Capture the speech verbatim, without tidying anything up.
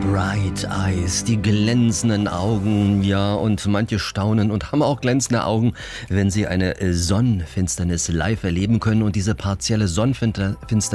Bright Eyes, die glänzenden Augen, ja, und manche staunen und haben auch glänzende Augen, wenn sie eine Sonnenfinsternis live erleben können. Und diese partielle Sonnenfinsternis